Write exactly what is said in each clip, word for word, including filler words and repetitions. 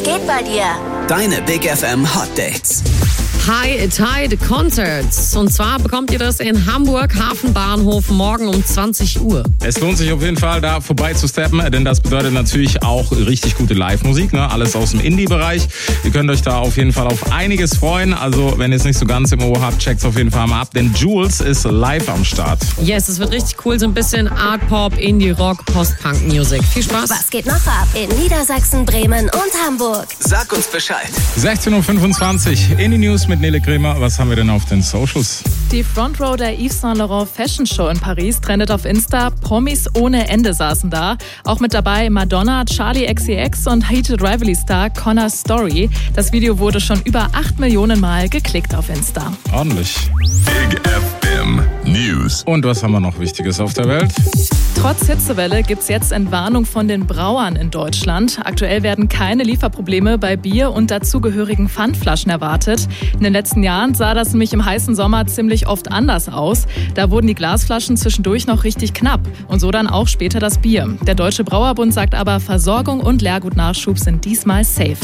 geht bei dir? Deine Big F M Hot Dates. High Tide Concerts. Und zwar bekommt ihr das in Hamburg Hafenbahnhof morgen um zwanzig Uhr. Es lohnt sich auf jeden Fall, da vorbei zu steppen, denn das bedeutet natürlich auch richtig gute Live-Musik, ne? Alles aus dem Indie-Bereich. Ihr könnt euch da auf jeden Fall auf einiges freuen. Also wenn ihr es nicht so ganz im Ohr habt, checkt's auf jeden Fall mal ab, denn Jules ist live am Start. Yes, es wird richtig cool, so ein bisschen Art Pop, Indie Rock, Post-Punk-Music. Viel Spaß. Was geht noch ab in Niedersachsen, Bremen und Hamburg? Sag uns Bescheid. sechzehn Uhr fünfundzwanzig in die News mit Nele Kremer. Was haben wir denn auf den Socials? Die Frontrow der Yves Saint Laurent Fashion Show in Paris trendet auf Insta. Promis ohne Ende saßen da. Auch mit dabei Madonna, Charli X C X und Heated Rivalry Star Connor Story. Das Video wurde schon über acht Millionen Mal geklickt auf Insta. Ordentlich. Big F M News. Und was haben wir noch Wichtiges auf der Welt? Trotz Hitzewelle gibt's jetzt Entwarnung von den Brauern in Deutschland. Aktuell werden keine Lieferprobleme bei Bier und dazugehörigen Pfandflaschen erwartet. In den letzten Jahren sah das nämlich im heißen Sommer ziemlich oft anders aus. Da wurden die Glasflaschen zwischendurch noch richtig knapp und so dann auch später das Bier. Der Deutsche Brauerbund sagt aber, Versorgung und Leergutnachschub sind diesmal safe.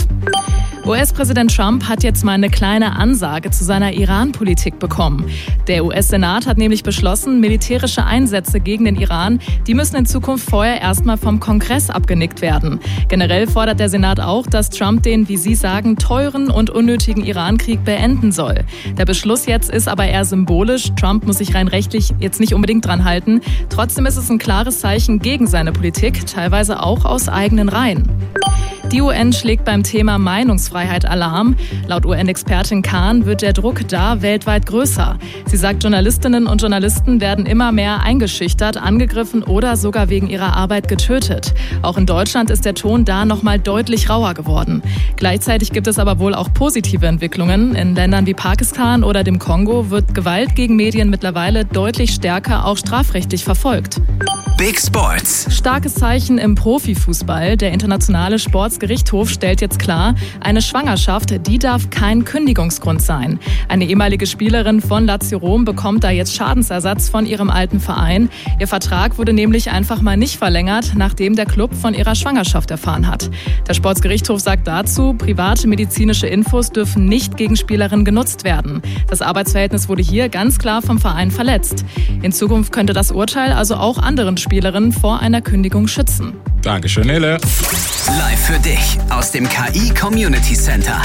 U S-Präsident Trump hat jetzt mal eine kleine Ansage zu seiner Iran-Politik bekommen. Der U S-Senat hat nämlich beschlossen, militärische Einsätze gegen den Iran, die müssen in Zukunft vorher erstmal vom Kongress abgenickt werden. Generell fordert der Senat auch, dass Trump den, wie Sie sagen, teuren und unnötigen Iran-Krieg beenden soll. Der Beschluss jetzt ist aber eher symbolisch. Trump muss sich rein rechtlich jetzt nicht unbedingt dran halten. Trotzdem ist es ein klares Zeichen gegen seine Politik, teilweise auch aus eigenen Reihen. Die U N schlägt beim Thema Meinungsfreiheit Alarm. Laut U N-Expertin Khan wird der Druck da weltweit größer. Sie sagt, Journalistinnen und Journalisten werden immer mehr eingeschüchtert, angegriffen oder sogar wegen ihrer Arbeit getötet. Auch in Deutschland ist der Ton da nochmal deutlich rauer geworden. Gleichzeitig gibt es aber wohl auch positive Entwicklungen. In Ländern wie Pakistan oder dem Kongo wird Gewalt gegen Medien mittlerweile deutlich stärker auch strafrechtlich verfolgt. Big Sports. Starkes Zeichen im Profifußball. Der internationale Sportsgerichtshof stellt jetzt klar, eine Schwangerschaft, die darf kein Kündigungsgrund sein. Eine ehemalige Spielerin von Lazio Rom bekommt da jetzt Schadensersatz von ihrem alten Verein. Ihr Vertrag wurde nämlich einfach mal nicht verlängert, nachdem der Club von ihrer Schwangerschaft erfahren hat. Der Sportsgerichtshof sagt dazu, private medizinische Infos dürfen nicht gegen Spielerinnen genutzt werden. Das Arbeitsverhältnis wurde hier ganz klar vom Verein verletzt. In Zukunft könnte das Urteil also auch anderen Spielerinnen vor einer Kündigung schützen. Dankeschön, Nele. Live für dich aus dem K I Community Center.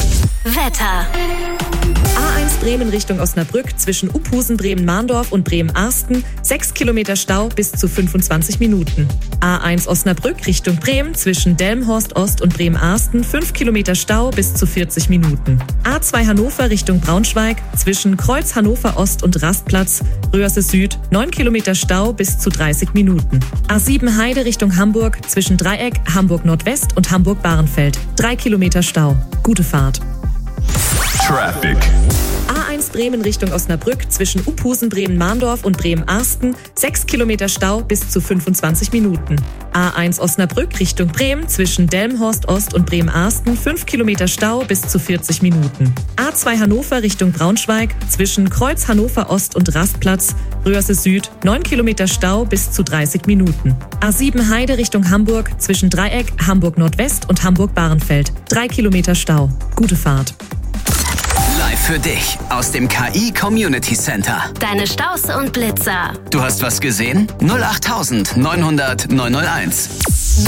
Wetter. A eins Bremen Richtung Osnabrück zwischen Uphusen, Bremen-Mahndorf und Bremen-Arsten. sechs Kilometer Stau bis zu fünfundzwanzig Minuten. A eins Osnabrück Richtung Bremen zwischen Delmenhorst Ost und Bremen-Arsten. fünf Kilometer Stau bis zu vierzig Minuten. A zwei Hannover Richtung Braunschweig zwischen Kreuz Hannover Ost und Rastplatz. Röhrse Süd. neun Kilometer Stau bis zu dreißig Minuten. A sieben Heide Richtung Hamburg zwischen Dreieck, Hamburg Nordwest und Hamburg-Bahrenfeld. drei Kilometer Stau. Gute Fahrt. Traffic. A eins Bremen Richtung Osnabrück zwischen Uphusen, Bremen-Mahndorf und Bremen-Arsten. sechs Kilometer Stau bis zu fünfundzwanzig Minuten. A eins Osnabrück Richtung Bremen zwischen Delmenhorst Ost und Bremen-Arsten. fünf Kilometer Stau bis zu vierzig Minuten. A zwei Hannover Richtung Braunschweig zwischen Kreuz Hannover Ost und Rastplatz. Röhrse Süd. neun Kilometer Stau bis zu dreißig Minuten. A sieben Heide Richtung Hamburg zwischen Dreieck, Hamburg Nordwest und Hamburg-Bahrenfeld. drei Kilometer Stau. Gute Fahrt. Live für dich aus dem K I Community Center. Deine Staus und Blitzer. Du hast was gesehen? null acht neunhundert neunhunderteins.